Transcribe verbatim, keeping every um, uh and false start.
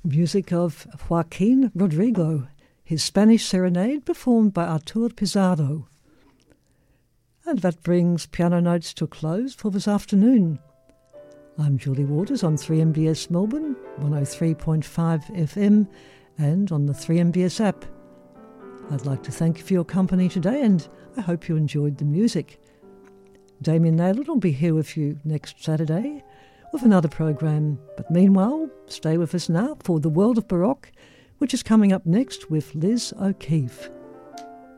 Music of Joaquin Rodrigo, his Spanish Serenade performed by Artur Pizarro. And that brings Piano Notes to a close for this afternoon. I'm Julie Waters on three M B S Melbourne, one oh three point five F M, and on the three M B S app. I'd like to thank you for your company today, and I hope you enjoyed the music. Damien Naylor will be here with you next Saturday with another program, but meanwhile, stay with us now for The World of Baroque, which is coming up next with Liz O'Keeffe.